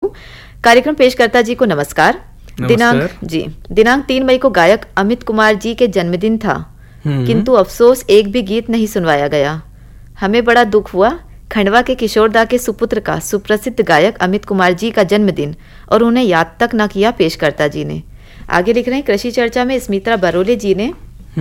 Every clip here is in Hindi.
कार्यक्रम पेशकर्ता जी को नमस्कार। दिनांक 3 मई को गायक अमित कुमार जी के जन्मदिन था, किंतु अफसोस एक भी गीत नहीं सुनवाया गया। हमें बड़ा दुख हुआ। खंडवा के किशोरदा के सुपुत्र का सुप्रसिद्ध गायक अमित कुमार जी का जन्मदिन, और उन्हें याद तक न किया पेशकर्ता जी ने। आगे लिख रहे हैं कृषि चर्चा में स्मित्रा बरोले जी ने,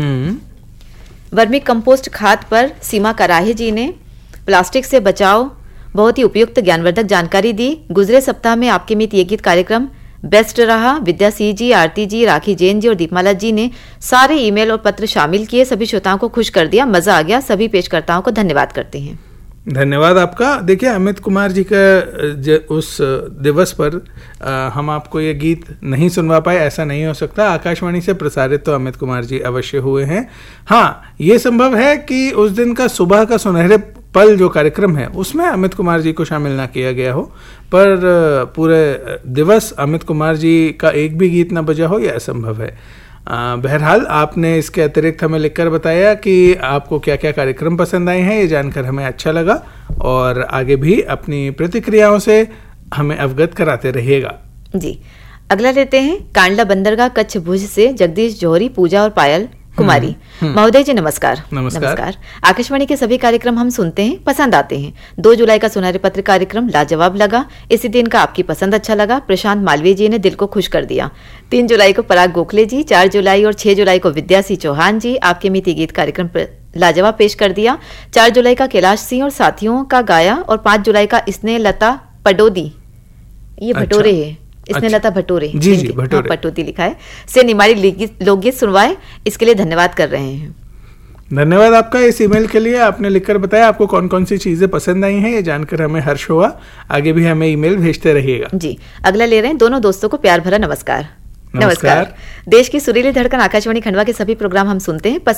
वर्मी कंपोस्ट खाद पर सीमा कराहे जी ने प्लास्टिक से बचाव बहुत ही उपयुक्त ज्ञानवर्धक जानकारी दी। गुजरे सप्ताह में आपके मित ये गीत कार्यक्रम बेस्ट रहा। विद्या सी जी, आरती जी, राखी जैन जी और दीपमाला जी ने सारे ईमेल और पत्र शामिल किए, सभी श्रोताओं को खुश कर दिया, मजा आ गया। सभी पेशकर्ताओं को धन्यवाद करते हैं। धन्यवाद आपका। देखिए, अमित कुमार जी का उस दिवस पर हम आपको ये गीत नहीं सुनवा पाए, ऐसा नहीं हो सकता। आकाशवाणी से प्रसारित तो अमित कुमार जी अवश्य हुए हैं। हाँ, ये संभव है कि उस दिन का सुबह का सुनहरे पल जो कार्यक्रम है उसमें अमित कुमार जी को शामिल ना किया गया हो, पर पूरे दिवस अमित कुमार जी का एक भी गीत ना बजा हो, यह असंभव है। बहरहाल आपने इसके अतिरिक्त हमें लिखकर बताया कि आपको क्या क्या कार्यक्रम पसंद आए हैं, ये जानकर हमें अच्छा लगा, और आगे भी अपनी प्रतिक्रियाओं से हमें अवगत कराते रहिएगा। जी, अगला लेते हैं कांडला बंदरगाह कच्छ भुज से जगदीश जौहरी, पूजा और पायल कुमारी। महोदय जी नमस्कार। नमस्कार। आकाशवाणी के सभी कार्यक्रम हम सुनते हैं, पसंद आते हैं। 2 जुलाई का सुनहरे पत्र कार्यक्रम लाजवाब लगा। इसी दिन का आपकी पसंद अच्छा लगा। प्रशांत मालवीय जी ने दिल को खुश कर दिया। 3 जुलाई को पराग गोखले जी, 4 जुलाई और 6 जुलाई को विद्या सी चौहान जी, आपके मित गीत कार्यक्रम लाजवाब पेश कर दिया। 4 जुलाई का कैलाश सिंह और साथियों का गाया, और 5 जुलाई का स्नेह लता पडोदी, ये भटोरे है, इसने लता भटोरे, जी भटोरे, पटोती लिखा है, से निमाड़ी लोकगीत सुनवाए, इसके लिए धन्यवाद कर रहे हैं। धन्यवाद आपका इस ईमेल के लिए। आपने लिखकर बताया आपको कौन कौन सी चीजें पसंद आई हैं, ये जानकर हमें हर्ष हुआ। आगे भी हमें ईमेल भेजते रहिएगा। जी, अगला ले रहे हैं दोनों दोस्तों को प्यार भरा नमस्कार। नमस्कार। देश की सुरीली धड़कन आकाशवाणी खंडवा के सभी प्रोग्राम हम सुनते हैं,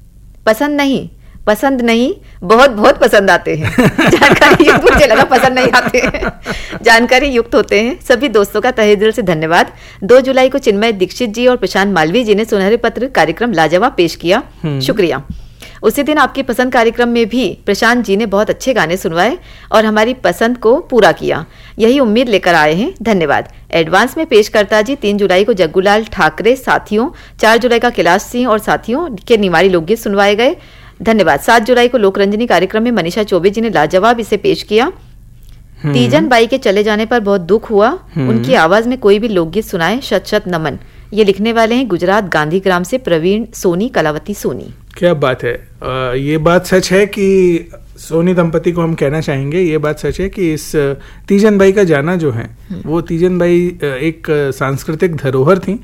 पसंद नहीं बहुत बहुत पसंद आते हैं। जानकारी युक्त, मुझे लगा पसंद नहीं आते हैं, जानकारी युक्त होते हैं। सभी दोस्तों का तहे दिल से धन्यवाद। 2 जुलाई को चिन्मय दीक्षित जी और प्रशांत मालवीय जी ने सुनहरे पत्र कार्यक्रम लाजवाब पेश किया, शुक्रिया। उसी दिन आपकी पसंद कार्यक्रम में भी प्रशांत जी ने बहुत अच्छे गाने सुनवाए और हमारी पसंद को पूरा किया, यही उम्मीद लेकर आए हैं, धन्यवाद। एडवांस में पेशकर्ता जी 3 जुलाई को जग्गूलाल ठाकरे साथियों, 4 जुलाई का कैलाश सिंह और साथियों के निवाड़ी लोकगीत सुनवाए गए, धन्यवाद। 7 जुलाई को लोकरंजनी कार्यक्रम में मनीषा चौबे जी ने लाजवाब इसे पेश किया। तीजन बाई के चले जाने पर बहुत दुख हुआ, उनकी आवाज में कोई भी लोकगीत सुनाए, शत शत नमन। ये लिखने वाले हैं गुजरात गांधीग्राम से प्रवीण सोनी, कलावती सोनी। क्या बात है। ये बात सच है कि सोनी दंपति को हम कहना चाहेंगे, ये बात सच है कि इस तीजन बाई का जाना जो है, वो तीजन बाई एक सांस्कृतिक धरोहर थी।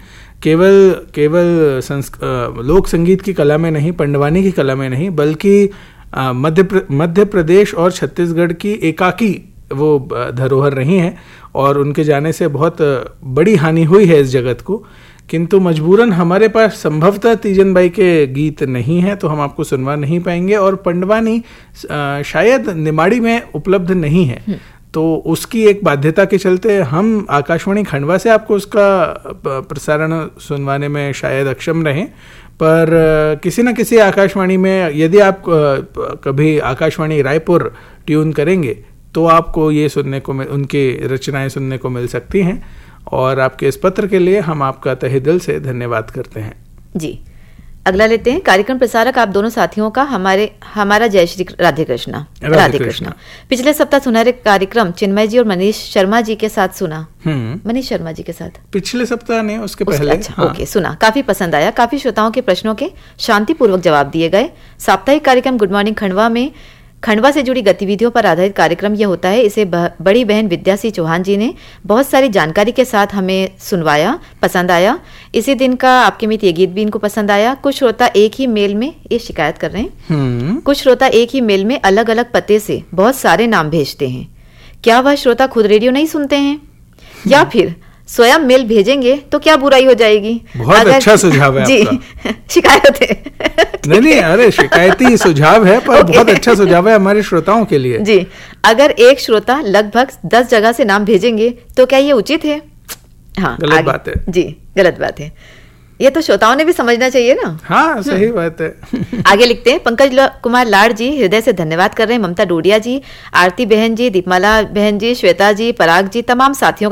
केवल लोक संगीत की कला में नहीं, पंडवानी की कला में नहीं, बल्कि मध्य प्रदेश और छत्तीसगढ़ की एकाकी वो धरोहर रही हैं, और उनके जाने से बहुत बड़ी हानि हुई है इस जगत को। किंतु मजबूरन हमारे पास संभवतः तीजन बाई के गीत नहीं हैं, तो हम आपको सुनवा नहीं पाएंगे, और पंडवानी शायद निमाड़ी में उपलब्ध नहीं है, तो उसकी एक बाध्यता के चलते हम आकाशवाणी खंडवा से आपको उसका प्रसारण सुनवाने में शायद अक्षम रहें। पर किसी न किसी आकाशवाणी में, यदि आप कभी आकाशवाणी रायपुर ट्यून करेंगे तो आपको ये सुनने को, उनकी रचनाएं सुनने को मिल सकती हैं, और आपके इस पत्र के लिए हम आपका तहे दिल से धन्यवाद करते हैं। जी, अगला लेते हैं कार्यक्रम प्रसारक आप दोनों साथियों का, हमारा जय श्री राधे कृष्णा। पिछले सप्ताह सुनहरे कार्यक्रम चिन्मय जी और मनीष शर्मा जी के साथ सुना। मनीष शर्मा जी के साथ पिछले सप्ताह नहीं, उसके पहले। अच्छा, हाँ। ओके, सुना, काफी पसंद आया। काफी श्रोताओं के प्रश्नों के शांतिपूर्वक जवाब दिए गए। साप्ताहिक कार्यक्रम गुड मॉर्निंग खंडवा में खंडवा से जुड़ी गतिविधियों पर आधारित कार्यक्रम यह होता है। इसे बड़ी बहन विद्या सी चौहान जी ने बहुत सारी जानकारी के साथ हमें सुनवाया, पसंद आया। इसी दिन का आपके मित ये गीत भी इनको पसंद आया। कुछ श्रोता एक ही मेल में, ये शिकायत कर रहे हैं, कुछ श्रोता एक ही मेल में अलग अलग पते से बहुत सारे नाम भेजते हैं। क्या वह श्रोता खुद रेडियो नहीं सुनते हैं, या फिर स्वयं मेल भेजेंगे तो क्या बुराई हो जाएगी? बहुत अच्छा सुझाव है जी, शिकायत है। नहीं, अरे शिकायती सुझाव है, पर बहुत अच्छा सुझाव है हमारे श्रोताओं के लिए। जी, अगर एक श्रोता लगभग 10 जगह से नाम भेजेंगे तो क्या ये उचित है? हाँ, गलत बात है जी, गलत बात है। ये तो श्रोताओं ने भी समझना चाहिए ना। हाँ, सही बात है। आगे लिखते हैं पंकज कुमार लाड़ जी, हृदय से धन्यवाद कर रहे हैं। ममता डोडिया जी, आरती बहन जी, दीपमाला बहन जी, श्वेता जी, पराग जी, तमाम साथियों